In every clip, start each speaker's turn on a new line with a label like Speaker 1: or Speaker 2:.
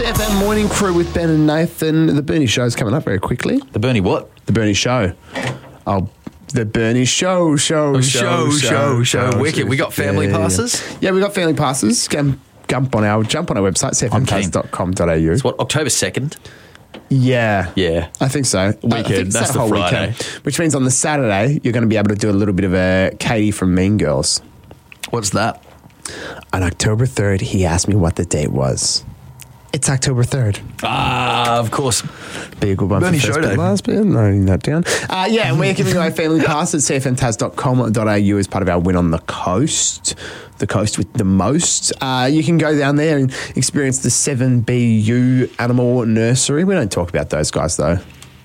Speaker 1: CFM Morning Crew with Ben and Nathan. The Bernie Show's coming up very quickly.
Speaker 2: The Bernie what?
Speaker 1: The Bernie Show. Oh, the Bernie Show.
Speaker 2: Wicked. We got family passes?
Speaker 1: Yeah, we got family passes. Jump on our website, cfmcast.com.au.
Speaker 2: It's what, October 2nd?
Speaker 1: Yeah.
Speaker 2: Yeah.
Speaker 1: I think so.
Speaker 2: Weekend.
Speaker 1: I think
Speaker 2: That's
Speaker 1: that
Speaker 2: the
Speaker 1: whole
Speaker 2: Friday.
Speaker 1: weekend. Which means on the Saturday, you're going to be able to do a little bit of a Katie from Mean Girls.
Speaker 2: What's that?
Speaker 1: On October 3rd, he asked me what the date was. It's October 3rd.
Speaker 2: Ah, of course.
Speaker 1: Be a good one
Speaker 2: Bernie
Speaker 1: for first
Speaker 2: Show
Speaker 1: bit,
Speaker 2: Day.
Speaker 1: last bit. Noting that down. Yeah, and we're giving away family passes at cfmtaz.com.au as part of our Win on the Coast. The coast with the most. You can go down there and experience the 7BU Animal Nursery. We don't talk about those guys, though.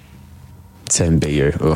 Speaker 1: 7BU.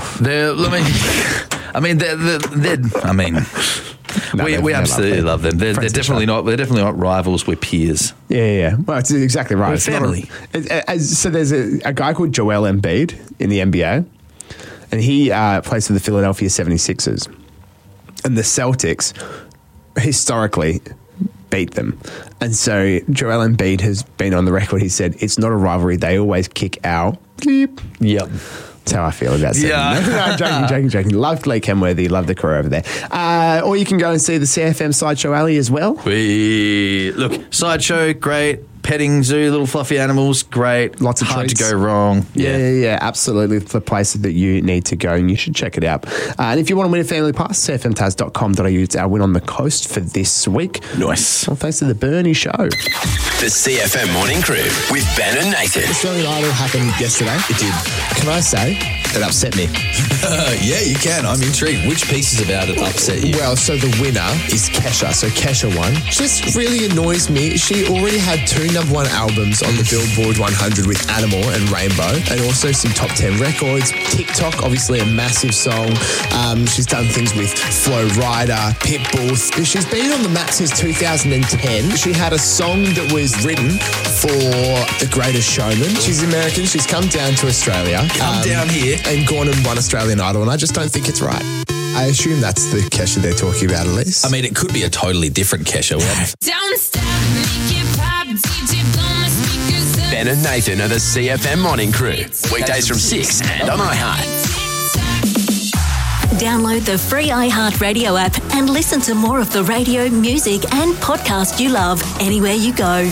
Speaker 2: We absolutely love them. They're definitely not rivals. We're peers.
Speaker 1: Yeah. Well, it's exactly right.
Speaker 2: We're
Speaker 1: It's
Speaker 2: family.
Speaker 1: So there's a guy called Joel Embiid in the NBA, and he plays for the Philadelphia 76ers. And the Celtics historically beat them. And so Joel Embiid has been on the record. He said, it's not a rivalry. They always kick our bleep.
Speaker 2: Yep.
Speaker 1: That's how I feel about it.
Speaker 2: Yeah.
Speaker 1: No, joking. Love Glee Kenworthy. Love the crew over there. Or you can go and see the CFM Sideshow Alley as well.
Speaker 2: Look, sideshow, great. Petting zoo, little fluffy animals, great.
Speaker 1: Lots of
Speaker 2: hard
Speaker 1: treats.
Speaker 2: to go wrong.
Speaker 1: Yeah, absolutely. The places that you need to go, and you should check it out. And if you want to win a family pass, cfmtaz.com.au. It's our Win on the Coast for this week.
Speaker 2: Nice.
Speaker 1: Well, thanks to the Bernie Show.
Speaker 3: The CFM Morning Crew with Ben and Nathan.
Speaker 1: Australian Idol happened yesterday.
Speaker 4: It did.
Speaker 1: Can I say it upset me?
Speaker 4: Yeah, you can. I'm intrigued. Which pieces about it upset you?
Speaker 1: Well, so the winner is Kesha. So Kesha won. Just really annoys me. She already had 2 number 1 albums on the Billboard 100 with Animal and Rainbow, and also some top 10 records. TikTok, obviously a massive song. She's done things with Flo Rida, Pitbull. She's been on the map since 2010. She had a song that was written for The Greatest Showman. She's American. She's come down to Australia.
Speaker 4: Down here.
Speaker 1: And gone and won Australian Idol, and I just don't think it's right. I assume that's the Kesha they're talking about, at least.
Speaker 4: I mean, it could be a totally different Kesha.
Speaker 5: Don't stop, make it pop, DJ blow my speakers up.
Speaker 3: Ben and Nathan are the CFM Morning Crew. Weekdays from 6 and on iHeart.
Speaker 6: Download the free iHeart Radio app and listen to more of the radio, music and podcast you love anywhere you go.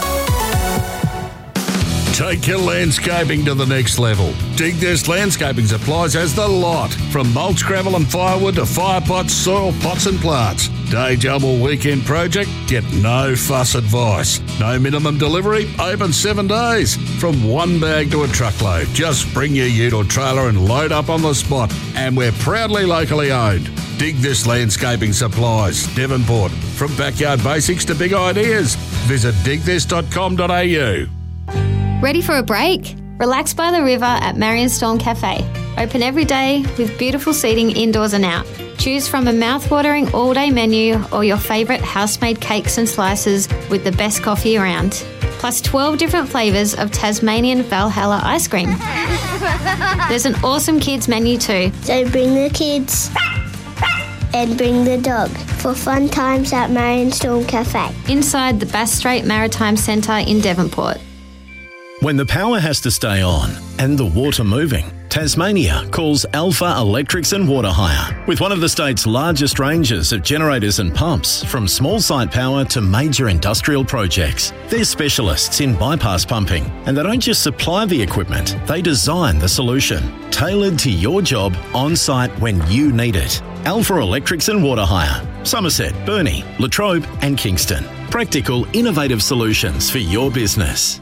Speaker 7: Take your landscaping to the next level. Dig This Landscaping Supplies has the lot. From mulch, gravel and firewood to fire pots, soil pots and plants. Day job or weekend project? Get no fuss advice. No minimum delivery, open 7 days. From 1 bag to a truckload. Just bring your ute or trailer and load up on the spot. And we're proudly locally owned. Dig This Landscaping Supplies, Devonport. From backyard basics to big ideas. Visit digthis.com.au.
Speaker 8: Ready for a break? Relax by the river at Marion Storm Cafe. Open every day with beautiful seating indoors and out. Choose from a mouth-watering all-day menu or your favourite house-made cakes and slices with the best coffee around. Plus 12 different flavours of Tasmanian Valhalla ice cream. There's an awesome kids menu too.
Speaker 9: So bring the kids and bring the dog for fun times at Marion Storm Cafe.
Speaker 8: Inside the Bass Strait Maritime Centre in Devonport.
Speaker 10: When the power has to stay on and the water moving, Tasmania calls Alpha Electrics and Water Hire. With one of the state's largest ranges of generators and pumps, from small site power to major industrial projects. They're specialists in bypass pumping, and they don't just supply the equipment, they design the solution, tailored to your job on site when you need it. Alpha Electrics and Water Hire. Somerset, Burnie, Latrobe and Kingston. Practical, innovative solutions for your business.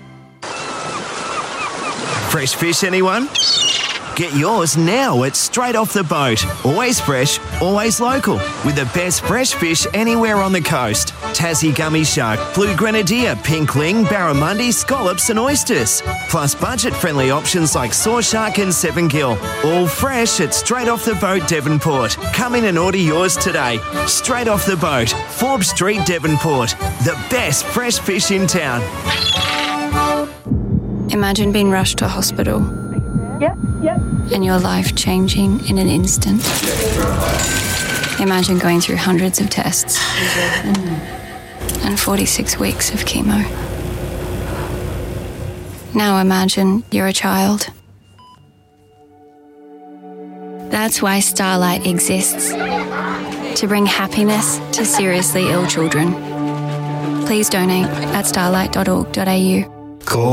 Speaker 11: Fresh fish, anyone? Get yours now at Straight Off the Boat. Always fresh, always local. With the best fresh fish anywhere on the coast. Tassie gummy shark, blue grenadier, pink ling, barramundi, scallops and oysters. Plus budget-friendly options like saw shark and 7-gill. All fresh at Straight Off the Boat, Devonport. Come in and order yours today. Straight Off the Boat, Forbes Street, Devonport. The best fresh fish in town.
Speaker 12: Imagine being rushed to a hospital.
Speaker 13: Yep.
Speaker 12: And your life changing in an instant. Imagine going through hundreds of tests and 46 weeks of chemo. Now imagine you're a child. That's why Starlight exists. To bring happiness to seriously ill children. Please donate at starlight.org.au.
Speaker 11: Call